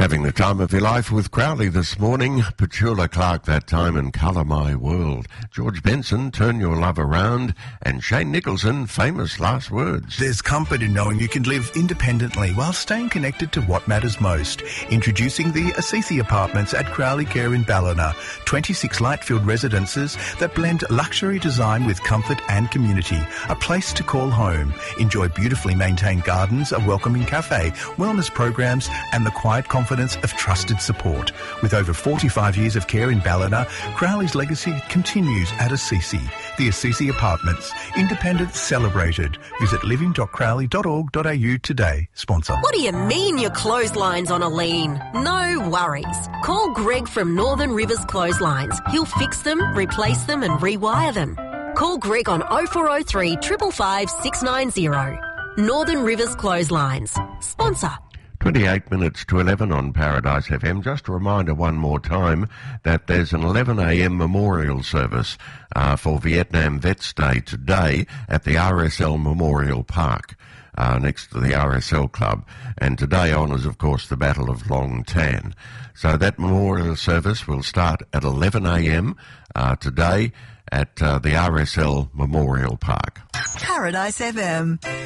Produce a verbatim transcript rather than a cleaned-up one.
Having the time of your life with Crowley this morning. Petula Clark, That Time, and Colour My World. George Benson, Turn Your Love Around. And Shane Nicholson, Famous Last Words. There's comfort in knowing you can live independently while staying connected to what matters most. Introducing the Assisi Apartments at Crowley Care in Ballina. twenty-six light-filled residences that blend luxury design with comfort and community. A place to call home. Enjoy beautifully maintained gardens, a welcoming cafe, wellness programs, and the quiet confidence of trusted support. With over forty-five years of care in Ballina, Crowley's legacy continues at Assisi. The Assisi Apartments. Independence celebrated. Visit living dot crowley dot org dot a u today. Sponsor. What do you mean your clothesline's on a lean? No worries. Call Greg from Northern Rivers Clotheslines. He'll fix them, replace them and rewire them. Call Greg on oh four oh three, five five five, six nine oh. Northern Rivers Clotheslines. Sponsor. twenty-eight minutes to eleven on Paradise F M. Just a reminder one more time that there's an eleven a m memorial service uh, for Vietnam Vets Day today at the R S L Memorial Park uh, next to the R S L Club. And today honours, of course, the Battle of Long Tan. So that memorial service will start at eleven a m uh, today at uh, the R S L Memorial Park. Paradise F M.